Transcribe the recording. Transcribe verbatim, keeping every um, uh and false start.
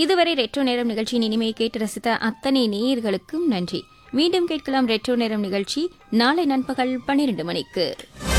இதுவரை ரெட்ரோ நேரம் நிகழ்ச்சியின் இனிமையை கேட்டு ரசித்த அத்தனை நேயர்களுக்கும் நன்றி. மீண்டும் கேட்கலாம் ரெட்ரோ நேரம் நிகழ்ச்சி நாளை நண்பகல் பன்னிரண்டு மணிக்கு.